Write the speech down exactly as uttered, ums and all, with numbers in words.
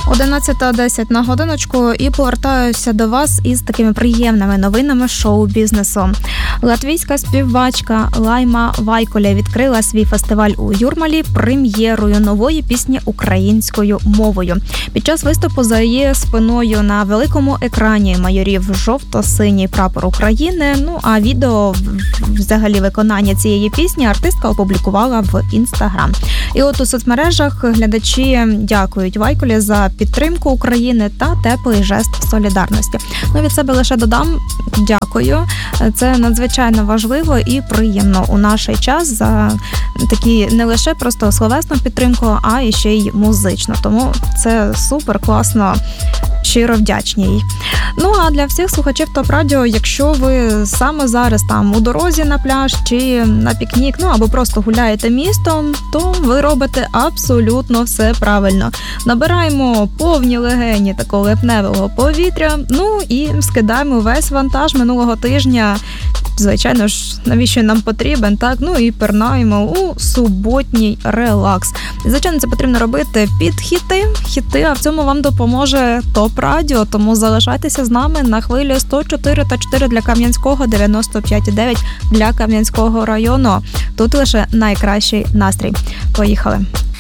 одинадцята десять на годиночку і повертаюся до вас із такими приємними новинами шоу-бізнесу. Латвійська співачка Лайма Вайколе відкрила свій фестиваль у Юрмалі прем'єрою нової пісні українською мовою. Під час виступу за її спиною на великому екрані майорів жовто-синій прапор України. Ну а відео взагалі виконання цієї пісні артистка опублікувала в Інстаграм. І от у соцмережах глядачі дякують Вайколе за підтримку України та теплий жест солідарності. Ну, від себе лише додам дякую. Це надзвичайно важливо і приємно у наш час за такі не лише просто словесну підтримку, а і ще й музично. Тому це супер класно. Щиро вдячні їй. Ну, а для всіх слухачів ТОП-радіо, якщо ви саме зараз там у дорозі на пляж чи на пікнік, ну або просто гуляєте містом, то ви робите абсолютно все правильно. Набираємо повні легені такого липневого повітря, ну і скидаємо весь вантаж минулого тижня. Звичайно ж, навіщо нам потрібен, так? Ну і пірнаємо у суботній релакс. Звичайно, це потрібно робити під хіти, хіти, а в цьому вам допоможе ТОП-радіо, тому залишайтеся з нами на хвилі сто чотири та чотири для Кам'янського, дев'яносто п'ять і дев'ять для Кам'янського району. Тут лише найкращий настрій. Поїхали!